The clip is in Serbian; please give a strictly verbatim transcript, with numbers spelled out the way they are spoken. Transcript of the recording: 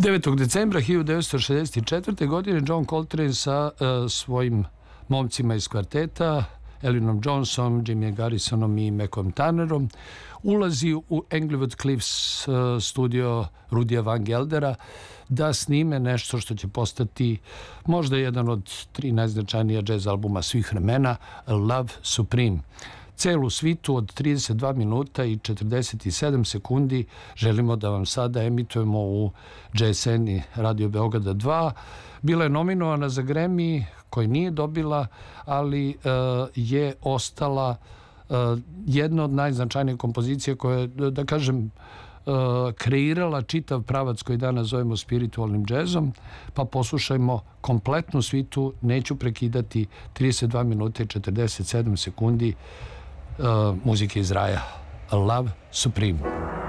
devetog decembra hiljadu devetsto šezdeset četvrte. godine John Coltrane sa uh, svojim momcima iz kvarteta, Elvinom Johnsonom, Jimmy Garrisonom i Macom Tannerom, ulazi u Englewood Cliffs uh, studio Rudija Van Geldera da snime nešto što će postati možda jedan od tri najznačajnija džez albuma svih vremena, Love Supreme. Celu svitu od trideset dva minuta i četrdeset sedam sekundi želimo da vam sada emitujemo u džez sceni Radio Beograda dva. Bila je nominovana za Grammy, koji nije dobila, ali uh, je ostala uh, jedna od najznačajnijih kompozicija koja je, da kažem, uh, kreirala čitav pravac koji danas zovemo spiritualnim džezom. Pa poslušajmo kompletnu svitu, neću prekidati, trideset dva minuta i četrdeset sedam sekundi uh, muzike iz raja. Love Supreme.